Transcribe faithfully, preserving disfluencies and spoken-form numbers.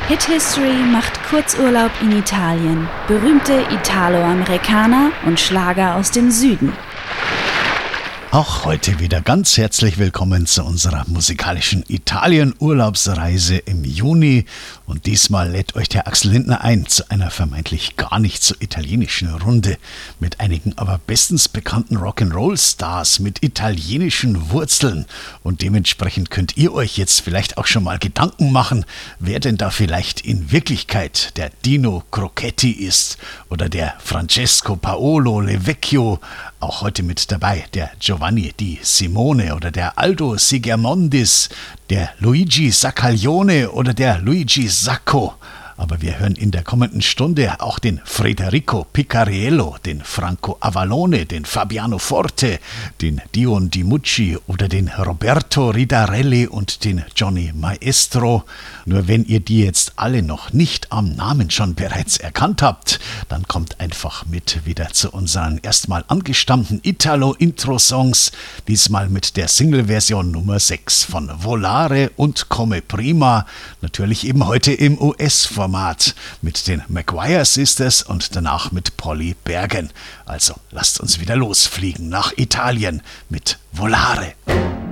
Hit History macht Kurzurlaub in Italien, berühmte Italo-Amerikaner und Schlager aus dem Süden. Auch heute wieder ganz herzlich willkommen zu unserer musikalischen Italien-Urlaubsreise im Juni. Und diesmal lädt euch der Axel Lindner ein zu einer vermeintlich gar nicht so italienischen Runde mit einigen aber bestens bekannten Rock'n'Roll-Stars mit italienischen Wurzeln. Und dementsprechend könnt ihr euch jetzt vielleicht auch schon mal Gedanken machen, wer denn da vielleicht in Wirklichkeit der Dino Crocetti ist oder der Francesco Paolo Lecvecchio. Auch heute mit dabei der Giovanni Di Simone oder der Aldo Sigermondis, der Luigi Saccaglione oder der Luigi Sacco. Aber wir hören in der kommenden Stunde auch den Federico Picariello, den Franco Avallone, den Fabiano Forte, den Dion Di Mucci oder den Roberto Ridarelli und den Johnny Maestro. Nur wenn ihr die jetzt alle noch nicht am Namen schon bereits erkannt habt, dann kommt einfach mit wieder zu unseren erstmal angestammten Italo-Intro-Songs, diesmal mit der Single-Version Nummer sechs von Volare und Come Prima, natürlich eben heute im U S-Format mit den Maguire Sisters und danach mit Polly Bergen. Also lasst uns wieder losfliegen nach Italien mit Volare.